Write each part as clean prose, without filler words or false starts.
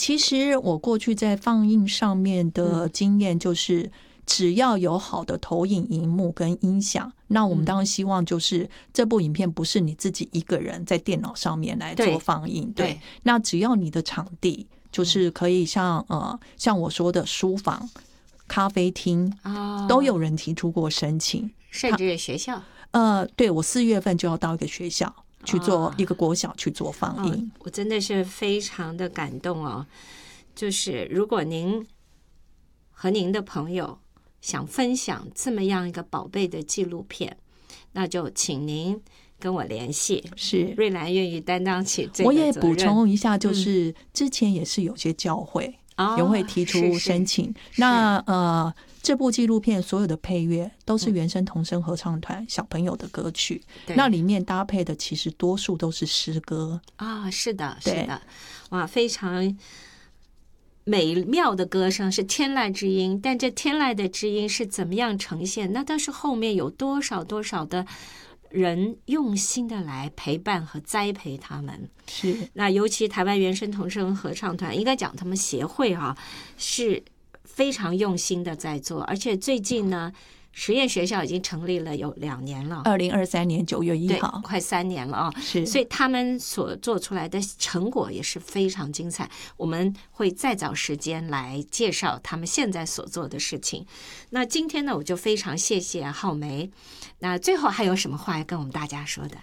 其实我过去在放映上面的经验就是，只要有好的投影荧幕跟音响，那我们当然希望就是这部影片不是你自己一个人在电脑上面来做放映，对，那只要你的场地就是可以像我说的书房、咖啡厅，都有人提出过申请， 甚至学校。 对，我4月份就要到一个学校去做一个国小去做放映， 我真的是非常的感动哦。就是如果您和您的朋友想分享这么样一个宝贝的纪录片，那就请您跟我联系。 是， 瑞兰愿意担当起这个责任。 我也补充一下，就是之前也是有些教会也会提出申请。那这部纪录片所有的配乐都是原声童声合唱团小朋友的歌曲，那里面搭配的其实多数都是诗歌是的，是的，哇，非常美妙的歌声，是天籁之音。但这天籁的之音是怎么样呈现？那但是后面有多少的人用心的来陪伴和栽培他们。 是， 那尤其台湾原声童声合唱团，应该讲他们协会是非常用心的在做。而且最近呢，实验学校已经成立了有2年了 ，2023年9月1号， 对，快3年了是， 所以他们所做出来的成果也是非常精彩。我们会再找时间来介绍他们现在所做的事情。那今天呢，我就非常谢谢浩梅。那最后还有什么话要跟我们大家说的？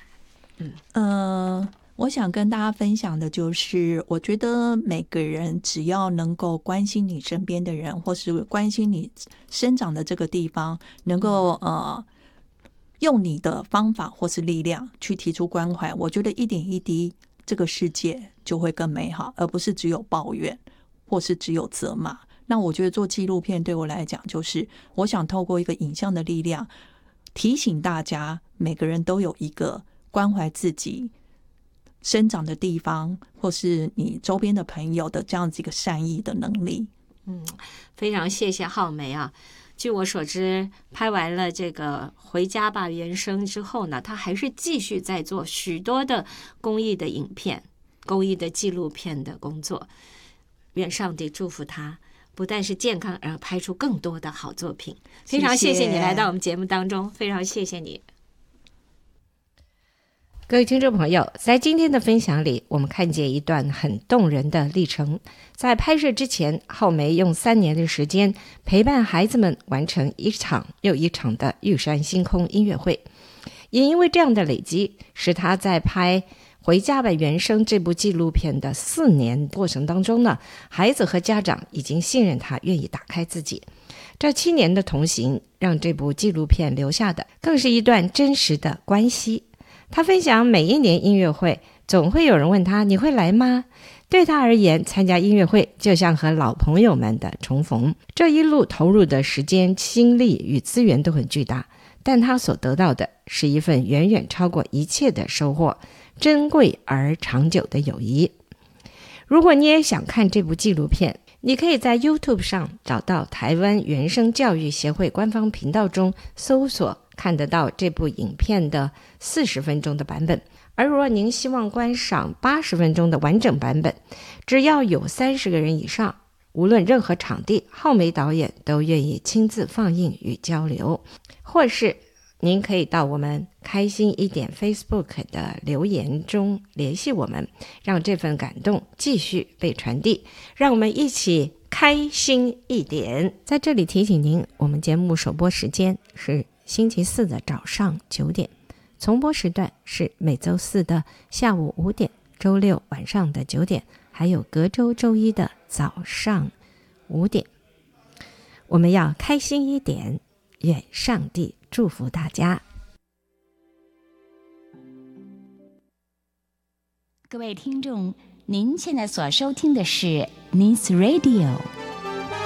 我想跟大家分享的就是，我觉得每个人只要能够关心你身边的人，或是关心你生长的这个地方，能够用你的方法或是力量去提出关怀，我觉得一点一滴这个世界就会更美好，而不是只有抱怨或是只有责骂。那我觉得做纪录片对我来讲，就是我想透过一个影像的力量提醒大家，每个人都有一个关怀自己生长的地方或是你周边的朋友的这样子一个善意的能力。 非常谢谢浩梅啊。据我所知，拍完了这个回家吧原声之后呢，他还是继续在做许多的公益的影片、公益的纪录片的工作。愿上帝祝福他，不但是健康，而拍出更多的好作品。非常谢谢你来到我们节目当中，非常谢谢你。各位听众朋友，在今天的分享里，我们看见一段很动人的历程。在拍摄之前，浩梅用3年的时间陪伴孩子们完成一场又一场的玉山星空音乐会。也因为这样的累积，使他在拍《回家吧原声》这部纪录片的4年过程当中呢，孩子和家长已经信任他，愿意打开自己。这7年的同行，让这部纪录片留下的更是一段真实的关系。他分享，每一年音乐会总会有人问他，你会来吗？对他而言，参加音乐会就像和老朋友们的重逢。这一路投入的时间、心力与资源都很巨大，但他所得到的是一份远远超过一切的收获，珍贵而长久的友谊。如果你也想看这部纪录片，你可以在 YouTube 上找到台湾原声教育协会官方频道中搜索，看得到这部影片的40分钟的版本。而如果您希望观赏80分钟的完整版本，只要有30个人以上，无论任何场地，浩梅导演都愿意亲自放映与交流。或是您可以到我们开心一点 Facebook 的留言中联系我们，让这份感动继续被传递，让我们一起开心一点。在这里提醒您，我们节目首播时间是星期4的早上9点，重播时段是每周4的下午5点，周6晚上的9点，还有隔周周一的早上5点。我们要开心一点，愿上帝祝福大家。 各位听众，您现在所收听的是 Nice Radio